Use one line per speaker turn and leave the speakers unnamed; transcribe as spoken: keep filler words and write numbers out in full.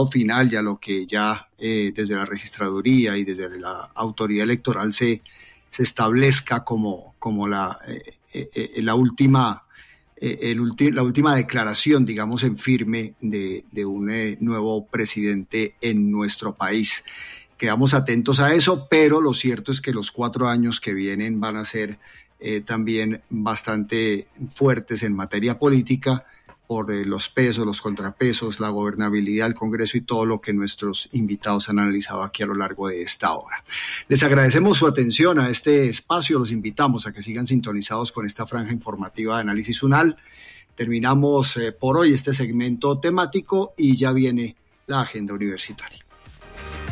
resultado final y a lo que ya eh, desde la registraduría y desde la autoridad electoral se, se establezca como, como la, eh, eh, la última eh, el ulti- la última declaración, digamos, en firme de, de un eh, nuevo presidente en nuestro país. Quedamos atentos a eso, pero lo cierto es que los cuatro años que vienen van a ser eh, también bastante fuertes en materia política por eh, los pesos, los contrapesos, la gobernabilidad del Congreso y todo lo que nuestros invitados han analizado aquí a lo largo de esta hora. Les agradecemos su atención a este espacio, los invitamos a que sigan sintonizados con esta franja informativa de Análisis UNAL. Terminamos eh, por hoy este segmento temático y ya viene la agenda universitaria.